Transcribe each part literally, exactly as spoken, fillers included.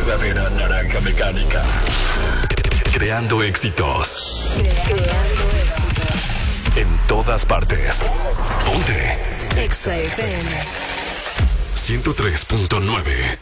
verdadera naranja mecánica. Creando éxitos. Creando éxitos. En todas partes. Ponte. Exa F M. ciento tres punto nueve.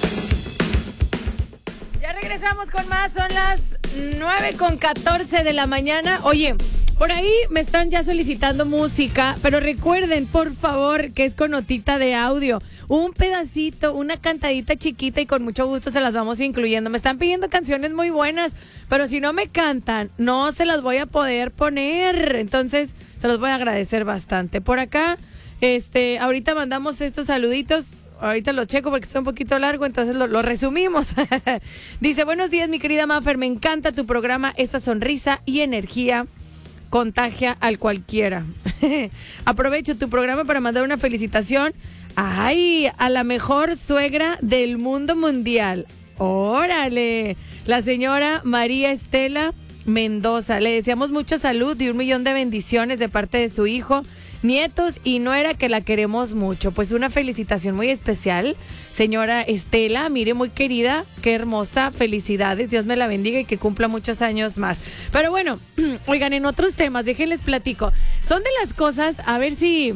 Ya regresamos con más. Son las nueve con catorce de la mañana. Oye, por ahí me están ya solicitando música, pero recuerden, por favor, que es con notita de audio. Un pedacito, una cantadita chiquita y con mucho gusto se las vamos incluyendo. Me están pidiendo canciones muy buenas, pero si no me cantan, no se las voy a poder poner. Entonces, se los voy a agradecer bastante. Por acá, este, ahorita mandamos estos saluditos. Ahorita lo checo porque está un poquito largo, entonces lo, lo resumimos. Dice, buenos días, mi querida Mafer, me encanta tu programa, esa sonrisa y energía contagia al cualquiera. Aprovecho tu programa para mandar una felicitación. ¡Ay! A la mejor suegra del mundo mundial. ¡Órale! La señora María Estela Mendoza. Le deseamos mucha salud y un millón de bendiciones de parte de su hijo, nietos y nuera, que la queremos mucho. Pues una felicitación muy especial, señora Estela, mire, muy querida, qué hermosa, felicidades, Dios me la bendiga y que cumpla muchos años más. Pero bueno, oigan, en otros temas, déjenles platico, son de las cosas, a ver si,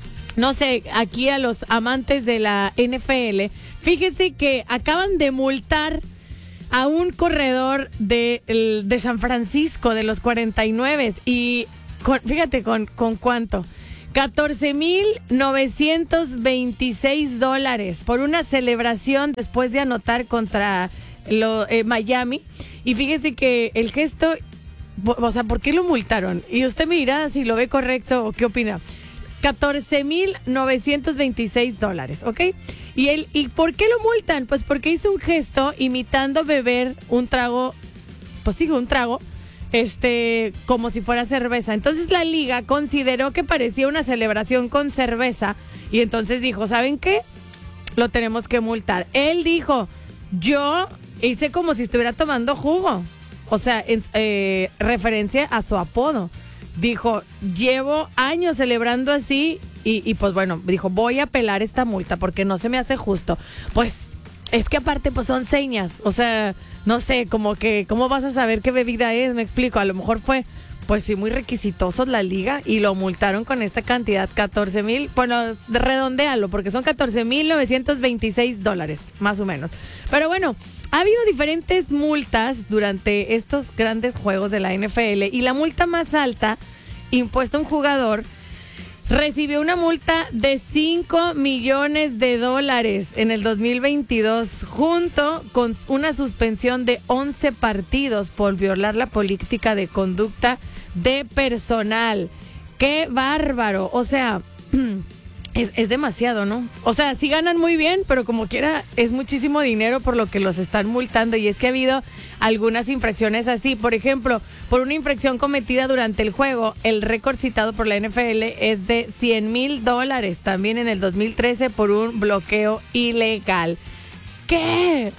no sé, aquí a los amantes de la N F L, fíjense que acaban de multar a un corredor de, el, de San Francisco, de los cuarenta y nueve, y con, fíjate con, con cuánto, catorce mil novecientos veintiséis dólares por una celebración después de anotar contra lo, eh, Miami. Y fíjese que el gesto, o sea, ¿por qué lo multaron? Y usted me dirá si lo ve correcto o qué opina. catorce mil novecientos veintiséis dólares, ¿ok? ¿Y, él, ¿Y por qué lo multan? Pues porque hizo un gesto imitando beber un trago, pues sí, un trago, este, como si fuera cerveza. Entonces la liga consideró que parecía una celebración con cerveza y entonces dijo, ¿saben qué? Lo tenemos que multar. Él dijo, yo hice como si estuviera tomando jugo, o sea, en eh, referencia a su apodo. Dijo, llevo años celebrando así y, y pues bueno, dijo, voy a apelar esta multa porque no se me hace justo. Pues es que aparte pues son señas, o sea, no sé, como que, ¿cómo vas a saber qué bebida es? Me explico, a lo mejor fue, pues sí, muy requisitosos la liga y lo multaron con esta cantidad, catorce mil, bueno, redondéalo, porque son catorce mil novecientos veintiséis dólares, más o menos. Pero bueno, ha habido diferentes multas durante estos grandes juegos de la N F L y la multa más alta impuesta a un jugador recibió una multa de cinco millones de dólares en el dos mil veintidós, junto con una suspensión de once partidos por violar la política de conducta de personal. ¡Qué bárbaro! O sea, es, es demasiado, ¿no? O sea, sí ganan muy bien, pero como quiera es muchísimo dinero por lo que los están multando. Y es que ha habido algunas infracciones así. Por ejemplo, por una infracción cometida durante el juego, el récord citado por la N F L es de cien mil dólares, también en el dos mil trece por un bloqueo ilegal. ¿Qué?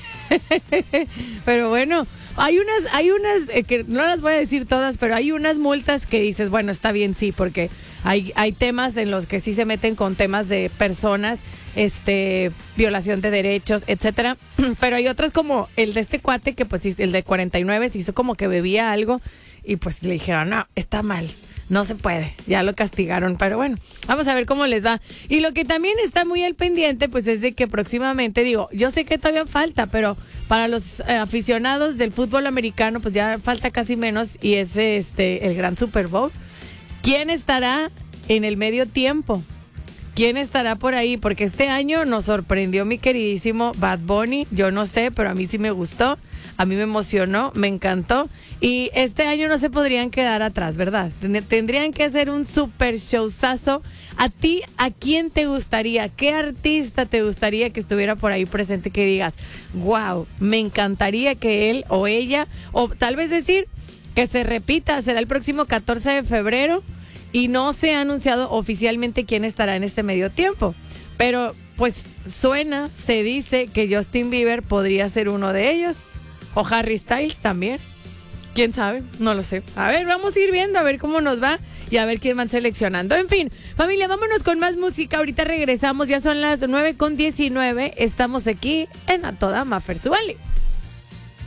Pero bueno, hay unas, hay unas, eh, que no las voy a decir todas, pero hay unas multas que dices, bueno, está bien, sí, porque hay, hay temas en los que sí se meten con temas de personas, este, violación de derechos, etcétera. Pero hay otras como el de este cuate que pues el de cuarenta y nueve se hizo como que bebía algo y pues le dijeron, no, está mal, no se puede, ya lo castigaron, pero bueno, vamos a ver cómo les va. Y lo que también está muy al pendiente pues es de que próximamente, digo, yo sé que todavía falta, pero para los eh, aficionados del fútbol americano pues ya falta casi menos y es este el gran Super Bowl. ¿Quién estará en el medio tiempo? ¿Quién estará por ahí? Porque este año nos sorprendió mi queridísimo Bad Bunny. Yo no sé, pero a mí sí me gustó. A mí me emocionó, me encantó. Y este año no se podrían quedar atrás, ¿verdad? Tendrían que hacer un super showzazo. ¿A ti, a quién te gustaría? ¿Qué artista te gustaría que estuviera por ahí presente? Que digas, wow, me encantaría que él o ella, o tal vez decir que se repita, será el próximo catorce de febrero. Y no se ha anunciado oficialmente quién estará en este medio tiempo. Pero pues suena, se dice que Justin Bieber podría ser uno de ellos. O Harry Styles también. ¿Quién sabe? No lo sé. A ver, vamos a ir viendo a ver cómo nos va. y a ver quién van seleccionando. En fin, familia, vámonos con más música. Ahorita regresamos, ya son las nueve con diecinueve. Estamos aquí en A Toda Mafer. Súbale.